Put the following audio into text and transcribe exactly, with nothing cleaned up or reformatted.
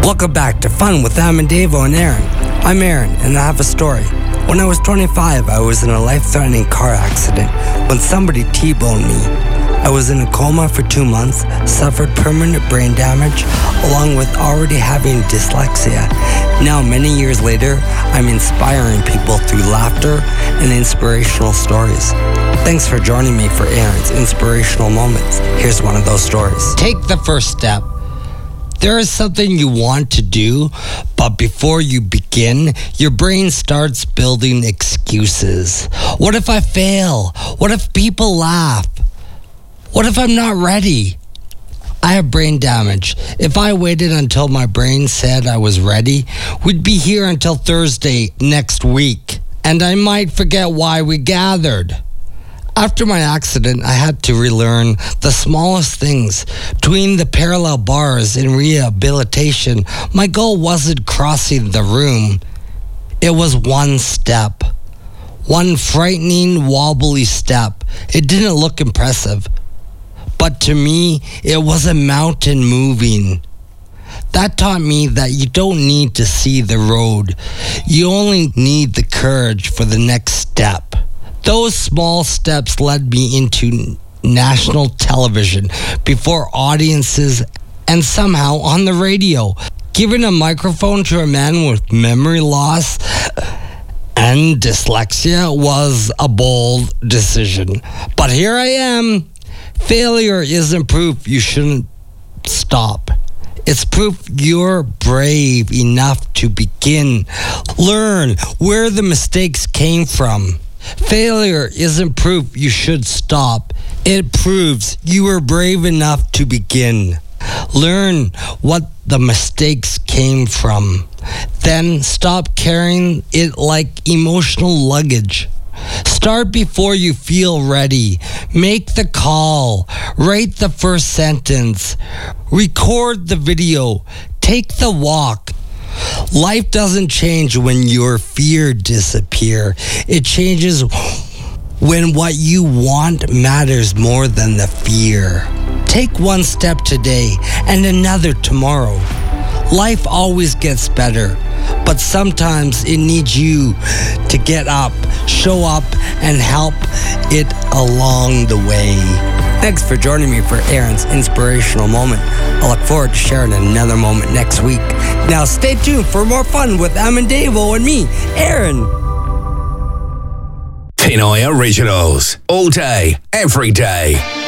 Welcome back to Fun with Am and Davo and Aaron. I'm Aaron, and I have a story. When I was twenty-five, I was in a life-threatening car accident when somebody T-boned me. I was in a coma for two months, suffered permanent brain damage, along with already having dyslexia. Now, many years later, I'm inspiring people through laughter and inspirational stories. Thanks for joining me for Aaron's Inspirational Moments. Here's one of those stories. Take the first step. There is something you want to do, but before you begin, your brain starts building excuses. What if I fail? What if people laugh? What if I'm not ready? I have brain damage. If I waited until my brain said I was ready, we'd be here until Thursday next week, and I might forget why we gathered. After my accident, I had to relearn the smallest things. Between the parallel bars in rehabilitation, my goal wasn't crossing the room. It was one step. One frightening, wobbly step. It didn't look impressive. But to me, it was a mountain moving. That taught me that you don't need to see the road. You only need the courage for the next step. Those small steps led me into national television, before audiences, and somehow on the radio. Giving a microphone to a man with memory loss and dyslexia was a bold decision. But here I am. Failure isn't proof you shouldn't stop. It's proof you're brave enough to begin. Learn where the mistakes came from. Failure isn't proof you should stop. It proves you were brave enough to begin. Learn what the mistakes came from. Then stop carrying it like emotional luggage. Start before you feel ready. Make the call. Write the first sentence. Record the video. Take the walk. Life doesn't change when your fear disappears. It changes when what you want matters more than the fear. Take one step today and another tomorrow. Life always gets better, but sometimes it needs you to get up, show up, and help it along the way. Thanks for joining me for Aaron's Inspirational Moment. I look forward to sharing another moment next week. Now stay tuned for more fun with Am and Davo and me, Aaron. Pinoy Originals. All day, every day.